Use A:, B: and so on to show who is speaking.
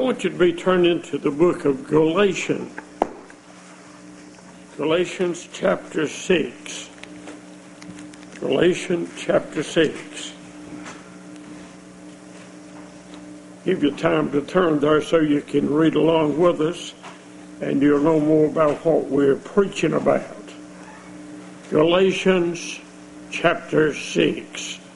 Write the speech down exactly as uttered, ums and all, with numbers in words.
A: want you to be turned into the book of Galatians. Galatians chapter six. Galatians chapter six. Give you time to turn there so you can read along with us and you'll know more about what we're preaching about. Galatians chapter six.